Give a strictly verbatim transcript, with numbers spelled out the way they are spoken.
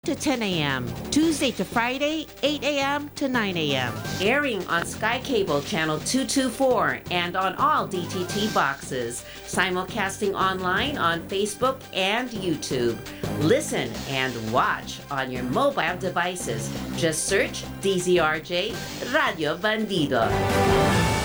to ten a.m., Tuesday to Friday, eight a.m. to nine a.m. Airing on Sky Cable Channel two twenty-four and on all D T T boxes. Simulcasting online on Facebook and YouTube. Listen and watch on your mobile devices. Just search D Z R J Radio Bandido.